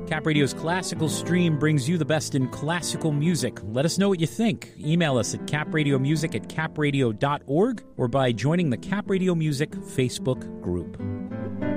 Cap Radio's Classical Stream brings you the best in classical music. Let us know what you think. Email us at capradiomusic@capradio.org or by joining the Cap Radio Music Facebook group.